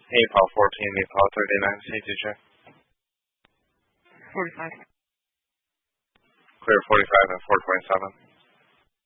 Nepal 14, Nepal 39, CTJ. 45. Clear 45 and 427.